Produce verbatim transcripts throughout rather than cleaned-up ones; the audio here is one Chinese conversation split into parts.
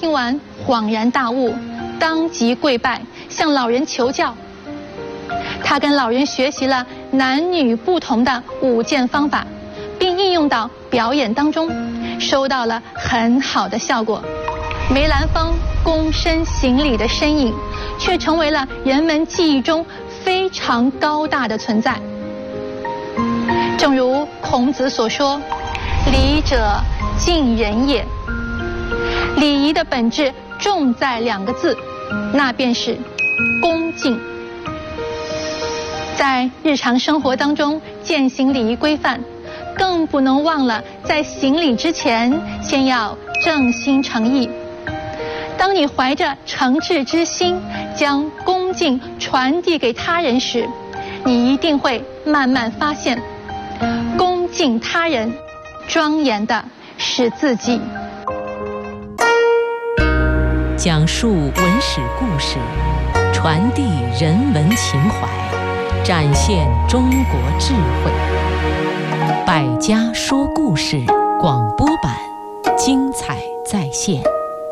听完，恍然大悟，当即跪拜，向老人求教。他跟老人学习了男女不同的舞剑方法，并应用到表演当中，收到了很好的效果。梅兰芳躬身行礼的身影，却成为了人们记忆中非常高大的存在。正如孔子所说：“礼者，敬人也。”礼仪的本质重在两个字，那便是恭敬。在日常生活当中践行礼仪规范，更不能忘了在行礼之前先要正心诚意。当你怀着诚挚之心将恭敬传递给他人时，你一定会慢慢发现，恭敬他人，庄严的是自己。 讲述文史故事，传递人文情怀，展现中国智慧。百家说故事广播版，精彩再现。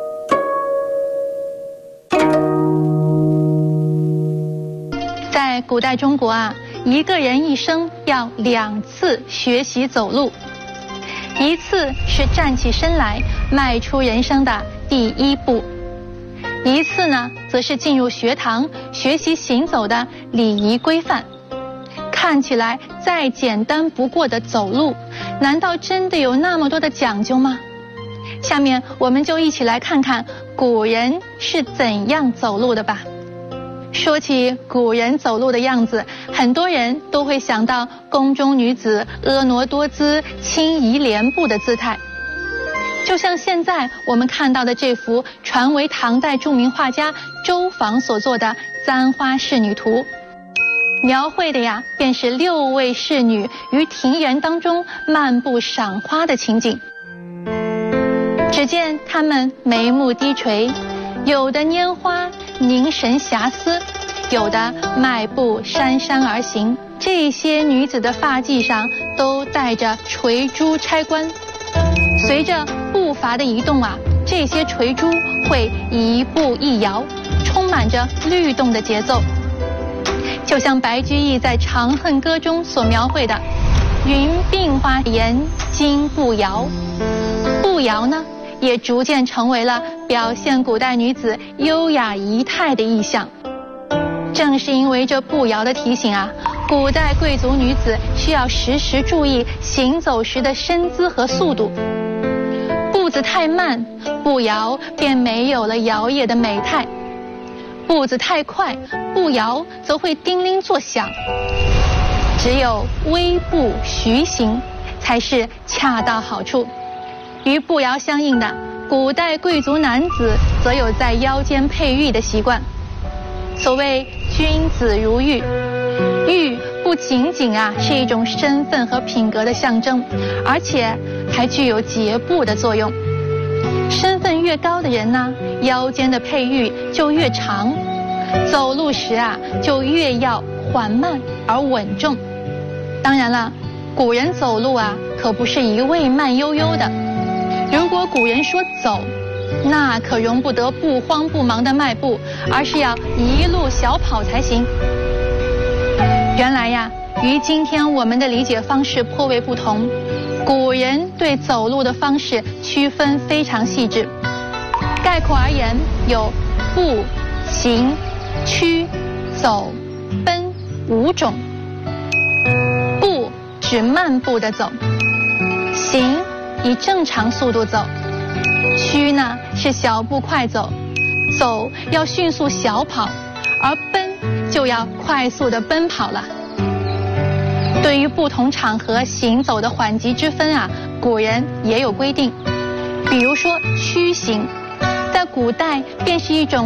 在古代中国啊，一个人一生要两次学习走路，一次是站起身来迈出人生的第一步，一次呢则是进入学堂学习行走的礼仪规范。看起来再简单不过的走路，难道真的有那么多的讲究吗？下面我们就一起来看看古人是怎样走路的吧。说起古人走路的样子，很多人都会想到宫中女子婀娜多姿、轻移莲步的姿态，就像现在我们看到的这幅传为唐代著名画家周昉所作的《簪花仕女图》，描绘的呀便是六位仕女于庭园当中漫步赏花的情景。只见她们眉目低垂，有的拈花凝神遐思，有的迈步姗姗而行。这些女子的发髻上都带着垂珠钗冠，随着步伐的移动啊，这些垂珠会一步一摇，充满着律动的节奏。就像白居易在《长恨歌》中所描绘的“云鬓花颜金步摇”，步摇呢也逐渐成为了表现古代女子优雅仪态的意象。正是因为这步摇的提醒啊，古代贵族女子需要时时注意行走时的身姿和速度。步子太慢，步摇便没有了摇曳的美态；步子太快，步摇则会叮铃作响。只有微步徐行才是恰到好处。与步摇相应的，古代贵族男子则有在腰间佩玉的习惯。所谓君子如玉，玉不仅仅啊是一种身份和品格的象征，而且还具有节步的作用。身份越高的人呢，腰间的佩玉就越长，走路时啊就越要缓慢而稳重。当然了，古人走路啊可不是一味慢悠悠的。如果古人说走，那可容不得不慌不忙的迈步，而是要一路小跑才行。原来呀，与今天我们的理解方式颇为不同，古人对走路的方式区分非常细致。概括而言，有步、行、趋、走、奔五种。步指慢步的走，行以正常速度走，趋呢是小步快走，走要迅速小跑，而奔就要快速的奔跑了。对于不同场合行走的缓急之分啊，古人也有规定。比如说趋行，在古代便是一种